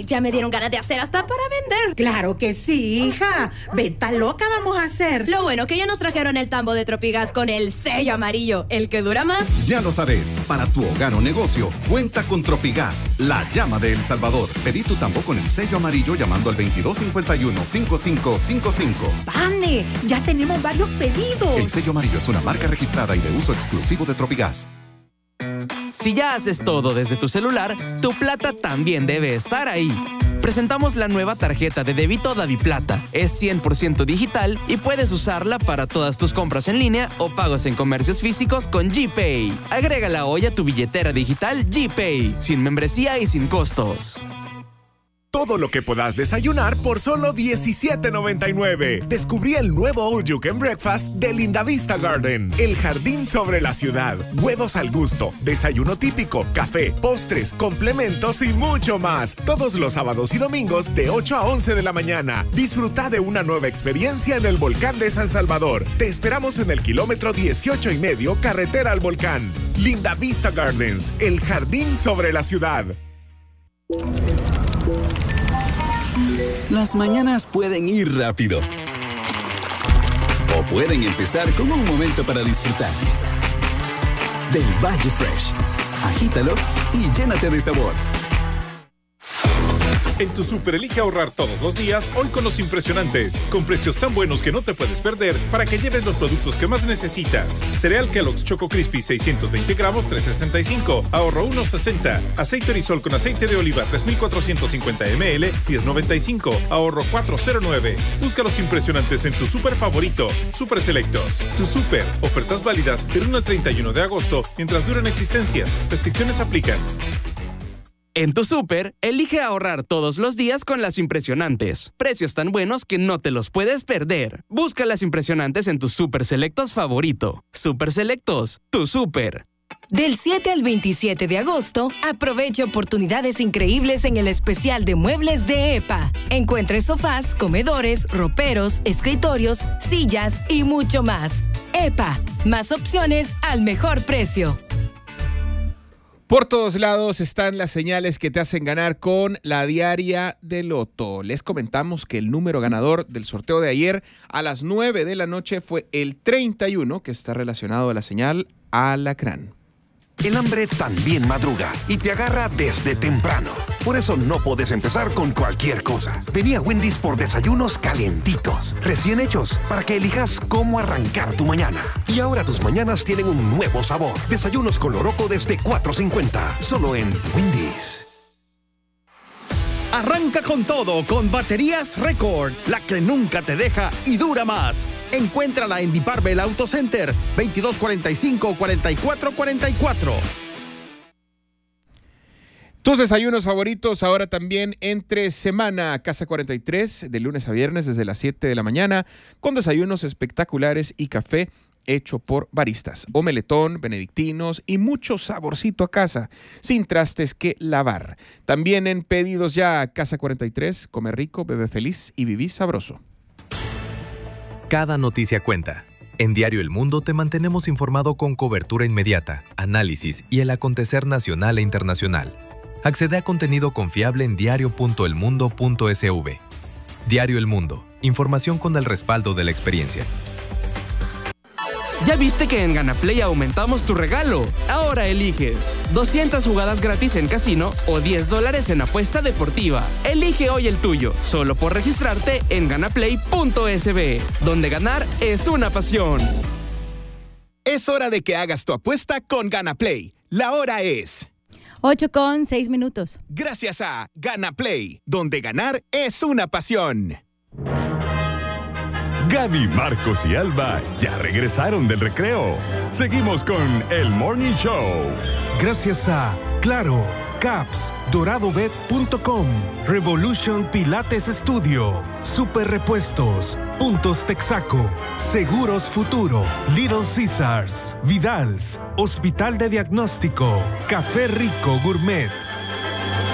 ya me dieron ganas de hacer hasta para vender. Claro que sí, hija. Venta loca vamos a hacer. Lo bueno que ya nos trajeron el tambo de Tropigas con el sello amarillo, el que dura más. Ya lo sabes, para tu hogar o negocio, cuenta con Tropigas, la llama de El Salvador. Pedí tu tambo con el sello amarillo llamando al 2251-5555. ¡Vane! Ya tenemos varios pedidos. El sello amarillo es una marca registrada y de uso exclusivo de Tropigas. Si ya haces todo desde tu celular, tu plata también debe estar ahí. Presentamos la nueva tarjeta de débito DaviPlata. Es 100% digital y puedes usarla para todas tus compras en línea o pagos en comercios físicos con GPay. Agrégala hoy a tu billetera digital GPay, sin membresía y sin costos. Todo lo que puedas desayunar por solo $17.99. Descubrí el nuevo All You Can Breakfast de Linda Vista Garden. El jardín sobre la ciudad. Huevos al gusto, desayuno típico, café, postres, complementos y mucho más. Todos los sábados y domingos de 8 a 11 de la mañana. Disfruta de una nueva experiencia en el volcán de San Salvador. Te esperamos en el kilómetro 18.5, carretera al volcán. Linda Vista Gardens, el jardín sobre la ciudad. Las mañanas pueden ir rápido o pueden empezar con un momento para disfrutar del Valle Fresh. Agítalo y llénate de sabor. En tu Super elige ahorrar todos los días, hoy con los impresionantes, con precios tan buenos que no te puedes perder para que lleves los productos que más necesitas. Cereal Kellogg's Choco Crispy 620 gramos, $3.65, ahorro $1.60. Aceite Orisol con aceite de oliva 3.450 ml, $10.95, ahorro $4.09. Busca los impresionantes en tu Super favorito, Super Selectos. Tu Super, ofertas válidas del 1 al 31 de agosto mientras duran existencias. Restricciones aplican. En tu súper, elige ahorrar todos los días con las impresionantes. Precios tan buenos que no te los puedes perder. Busca las impresionantes en tu Super Selectos favorito. Super Selectos, tu súper. Del 7 al 27 de agosto, aprovecha oportunidades increíbles en el especial de muebles de EPA. Encuentre sofás, comedores, roperos, escritorios, sillas y mucho más. EPA, más opciones al mejor precio. Por todos lados están las señales que te hacen ganar con la diaria de Loto. Les comentamos que el número ganador del sorteo de ayer a las 9 de la noche fue el 31, que está relacionado a la señal alacrán. El hambre también madruga y te agarra desde temprano. Por eso no puedes empezar con cualquier cosa. Vení a Wendy's por desayunos calientitos, recién hechos, para que elijas cómo arrancar tu mañana. Y ahora tus mañanas tienen un nuevo sabor. Desayunos con loroco desde $4.50, solo en Wendy's. Arranca con todo con Baterías Record, la que nunca te deja y dura más. Encuéntrala en Diparbel Auto Center, 2245-4444. Tus desayunos favoritos ahora también entre semana. Casa 43, de lunes a viernes desde las 7 de la mañana, con desayunos espectaculares y café hecho por baristas, omeletón, benedictinos y mucho saborcito a casa, sin trastes que lavar. También en Pedidos Ya, Casa 43, come rico, bebe feliz y viví sabroso. Cada noticia cuenta. En Diario El Mundo te mantenemos informado con cobertura inmediata, análisis y el acontecer nacional e internacional. Accede a contenido confiable en diario.elmundo.sv. Diario El Mundo, información con el respaldo de la experiencia. ¿Ya viste que en GanaPlay aumentamos tu regalo? Ahora eliges 200 jugadas gratis en casino o $10 en apuesta deportiva. Elige hoy el tuyo, solo por registrarte en ganaplay.sb, donde ganar es una pasión. Es hora de que hagas tu apuesta con GanaPlay. La hora es 8:06. Gracias a GanaPlay, donde ganar es una pasión. Gaby, Marcos y Alba ya regresaron del recreo. Seguimos con el Morning Show. Gracias a Claro, Caps, DoradoBet.com, Revolution Pilates Studio, Super Repuestos, Puntos Texaco, Seguros Futuro, Little Caesars, Vidals, Hospital de Diagnóstico, Café Rico Gourmet,